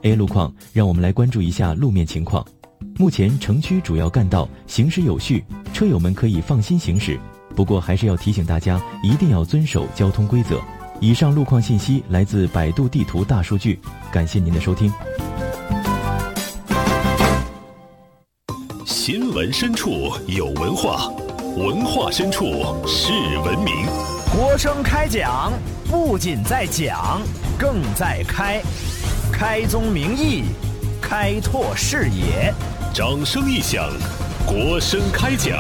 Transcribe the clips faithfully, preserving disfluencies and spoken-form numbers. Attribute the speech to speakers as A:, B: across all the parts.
A: A 路况，让我们来关注一下路面情况。目前城区主要干道行驶有序，车友们可以放心行驶。不过还是要提醒大家，一定要遵守交通规则。以上路况信息来自百度地图大数据，感谢您的收听。
B: 新闻深处有文化，文化深处是文明。
C: 国声开讲，不仅在讲，更在开，开宗明义，开拓视野。
B: 掌声一响，国声开讲。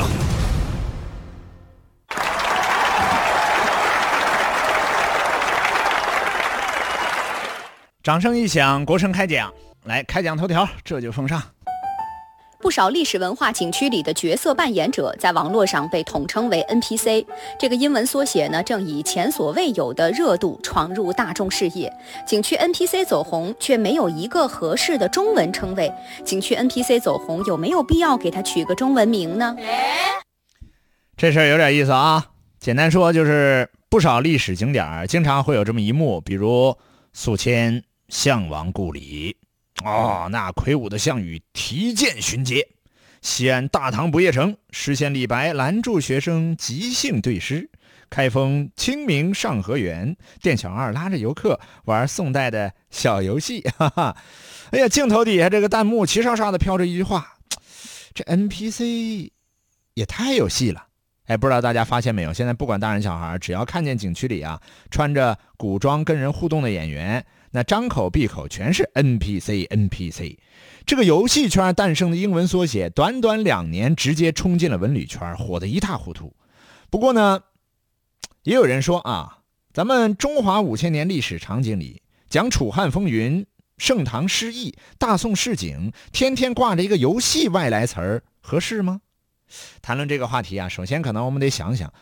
C: 掌声一响，国声开讲。来，开讲头条，这就奉上。
D: 不少历史文化景区里的角色扮演者在网络上被统称为 N P C， 这个英文缩写呢，正以前所未有的热度闯入大众视野。景区 N P C 走红，却没有一个合适的中文称谓。景区 N P C 走红，有没有必要给它取个中文名呢？
C: 这事儿有点意思啊。简单说，就是不少历史景点经常会有这么一幕，比如宿迁项王故里。哦，那魁梧的项羽提剑巡街，西安大唐不夜城，诗仙李白拦住学生即兴对诗，开封清明上河园，店小二拉着游客玩宋代的小游戏，哈哈。哎呀，镜头底下这个弹幕齐刷刷的飘着一句话，这 N P C 也太有戏了。哎，不知道大家发现没有，现在不管大人小孩，只要看见景区里啊穿着古装跟人互动的演员，那张口闭口全是 N P C N P C。 这个游戏圈诞生的英文缩写，短短两年直接冲进了文旅圈，火得一塌糊涂。不过呢，也有人说啊，咱们中华五千年历史场景里，讲楚汉风云、盛唐诗意、大宋市井，天天挂着一个游戏外来词儿，合适吗？谈论这个话题啊，首先可能我们得想想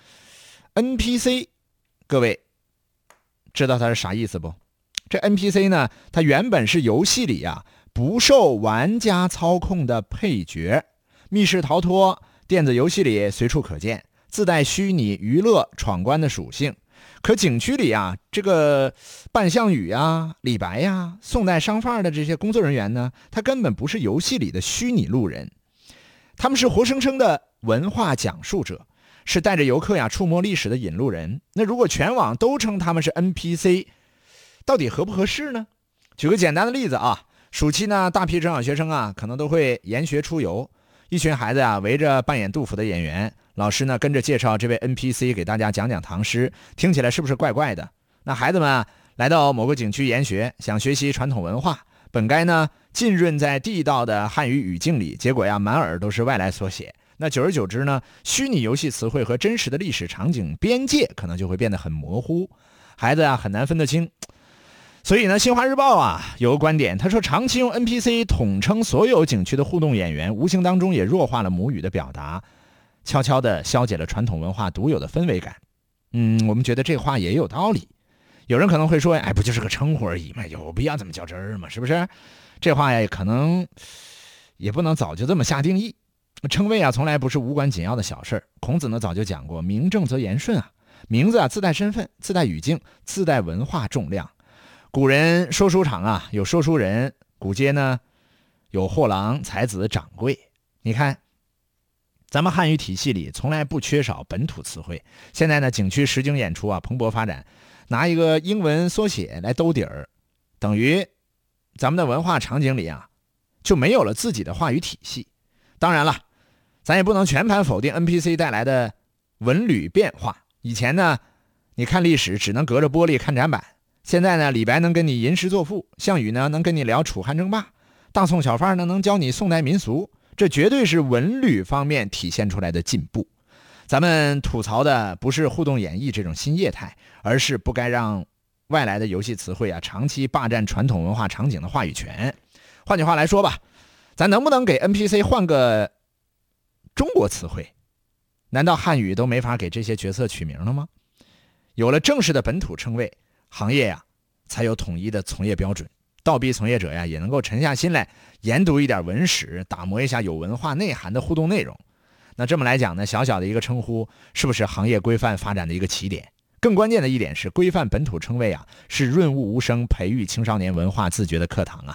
C: N P C， 各位知道它是啥意思不？这 N P C 呢，它原本是游戏里啊不受玩家操控的配角，密室逃脱电子游戏里随处可见，自带虚拟娱乐闯关的属性。可景区里啊，这个扮项羽啊、李白呀、宋代商范的这些工作人员呢，他根本不是游戏里的虚拟路人，他们是活生生的文化讲述者，是带着游客呀触摸历史的引路人。那如果全网都称他们是 N P C， 到底合不合适呢？举个简单的例子啊，暑期呢，大批中小学生啊可能都会研学出游，一群孩子啊围着扮演杜甫的演员，老师呢跟着介绍这位 N P C 给大家讲讲唐诗，听起来是不是怪怪的？那孩子们啊来到某个景区研学，想学习传统文化，本该呢浸润在地道的汉语语境里，结果呀满耳都是外来缩写。那久而久之呢，虚拟游戏词汇和真实的历史场景边界可能就会变得很模糊，孩子啊很难分得清。所以呢，新华日报啊有个观点，他说长期用 N P C 统称所有景区的互动演员，无形当中也弱化了母语的表达，悄悄地消解了传统文化独有的氛围感。嗯，我们觉得这话也有道理。有人可能会说，哎，不就是个称呼而已嘛，有必要这么较真儿吗？是不是？这话呀，可能也不能早就这么下定义。称谓啊，从来不是无关紧要的小事。孔子呢早就讲过，名正则言顺啊，名字啊自带身份，自带语境，自带文化重量。古人说书场啊有说书人，古街呢有货郎、才子、掌柜。你看咱们汉语体系里从来不缺少本土词汇，现在呢景区实景演出啊蓬勃发展，拿一个英文缩写来兜底儿，等于咱们的文化场景里啊就没有了自己的话语体系。当然了，咱也不能全盘否定 N P C 带来的文旅变化。以前呢你看历史只能隔着玻璃看展板，现在呢李白能跟你吟诗作赋，项羽呢能跟你聊楚汉争霸，大宋小贩呢能教你宋代民俗，这绝对是文旅方面体现出来的进步。咱们吐槽的不是互动演绎这种新业态，而是不该让外来的游戏词汇啊长期霸占传统文化场景的话语权。换句话来说吧，咱能不能给 N P C 换个中国词汇？难道汉语都没法给这些角色取名了吗？有了正式的本土称谓，行业呀才有统一的从业标准，倒逼从业者呀也能够沉下心来研读一点文史，打磨一下有文化内涵的互动内容。那这么来讲呢，小小的一个称呼是不是行业规范发展的一个起点？更关键的一点是，规范本土称谓啊是润物无声、培育青少年文化自觉的课堂啊。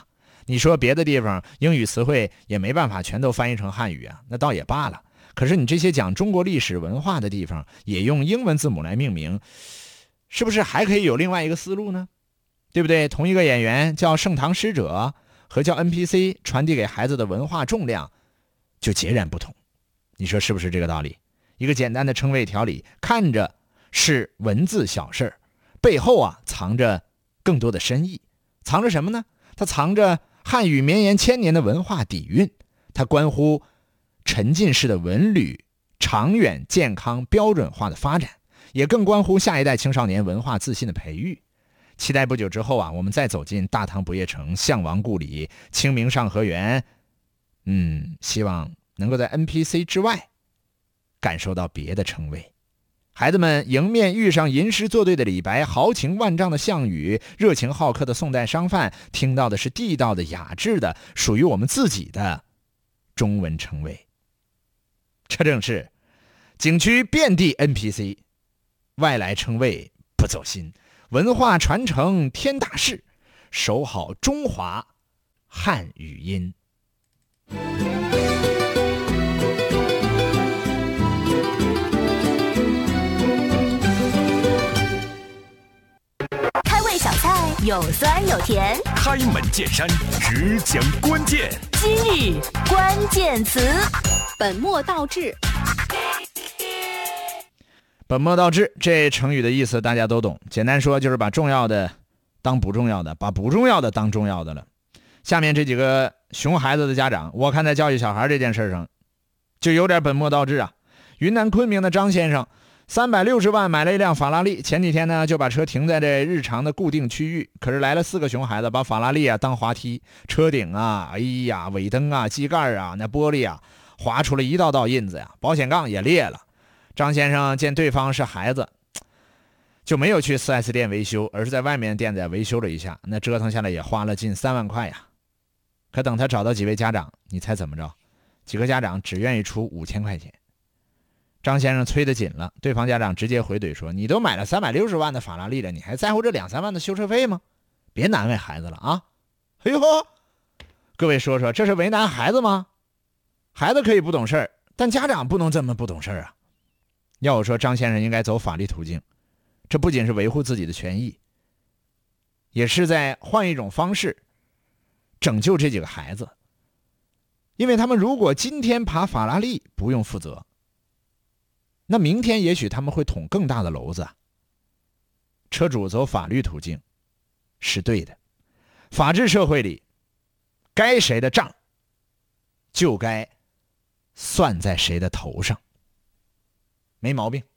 C: 你说别的地方英语词汇也没办法全都翻译成汉语啊，那倒也罢了。可是你这些讲中国历史文化的地方也用英文字母来命名，是不是还可以有另外一个思路呢？对不对？同一个演员叫盛唐使者和叫 N P C 传递给孩子的文化重量就截然不同，你说是不是这个道理？一个简单的称谓条理看着是文字小事，背后啊藏着更多的深意。藏着什么呢？它藏着汉语绵延千年的文化底蕴，它关乎沉浸式的文旅长远健康标准化的发展，也更关乎下一代青少年文化自信的培育。期待不久之后啊，我们再走进大唐不夜城、项王故里、清明上河园，嗯，希望能够在 N P C 之外感受到别的称谓。孩子们迎面遇上吟诗作对的李白，豪情万丈的项羽，热情好客的宋代商贩，听到的是地道的雅致的属于我们自己的中文称谓。这正是景区遍地 N P C， 外来称谓不走心，文化传承天大事，守好中华汉语音。
E: 开胃小菜有酸有甜，
B: 开门见山，只讲关键。
E: 今日关键词，
D: 本末倒置。
C: 本末倒置这成语的意思大家都懂，简单说就是把重要的当不重要的，把不重要的当重要的了。下面这几个熊孩子的家长，我看在教育小孩这件事上就有点本末倒置啊。云南昆明的张先生三百六十万买了一辆法拉利，前几天呢就把车停在这日常的固定区域，可是来了四个熊孩子，把法拉利啊当滑梯，车顶啊，哎呀，尾灯啊，机盖啊，那玻璃啊划出了一道道印子呀，保险杠也裂了。张先生见对方是孩子，就没有去 四 S 店维修，而是在外面店再维修了一下，那折腾下来也花了近三万块呀。可等他找到几位家长，你猜怎么着？几个家长只愿意出五千块钱。张先生催得紧了，对方家长直接回怼说：“你都买了三百六十万的法拉利了，你还在乎这两三万的修车费吗？别难为孩子了啊！”哎呦，各位说说，这是为难孩子吗？孩子可以不懂事儿，但家长不能这么不懂事儿啊！要我说，张先生应该走法律途径，这不仅是维护自己的权益，也是在换一种方式拯救这几个孩子。因为他们如果今天爬法拉利不用负责，那明天也许他们会捅更大的篓子。车主走法律途径是对的，法治社会里该谁的账就该算在谁的头上，没毛病。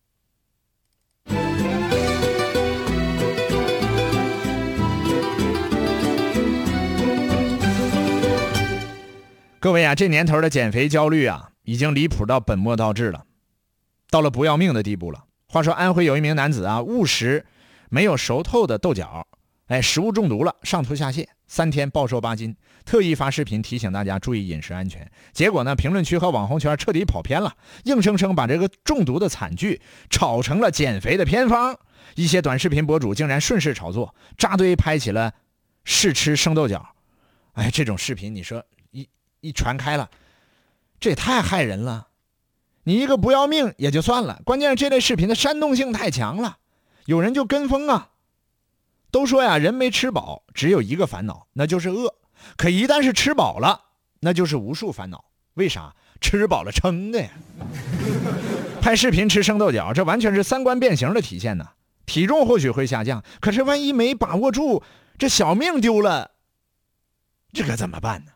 C: 各位啊，这年头的减肥焦虑啊，已经离谱到本末倒置了，到了不要命的地步了。话说安徽有一名男子啊，误食没有熟透的豆角，哎，食物中毒了，上吐下泻，三天暴瘦八斤，特意发视频提醒大家注意饮食安全。结果呢，评论区和网红圈彻底跑偏了，硬生生把这个中毒的惨剧炒成了减肥的偏方。一些短视频博主竟然顺势炒作，扎堆拍起了试吃生豆角。哎，这种视频你说一一传开了，这也太害人了。你一个不要命也就算了，关键是这类视频的煽动性太强了，有人就跟风啊。都说呀，人没吃饱只有一个烦恼，那就是饿。可一旦是吃饱了，那就是无数烦恼。为啥？吃饱了撑的呀。拍视频吃生豆角，这完全是三观变形的体现呢。体重或许会下降，可是万一没把握住，这小命丢了，这可怎么办呢？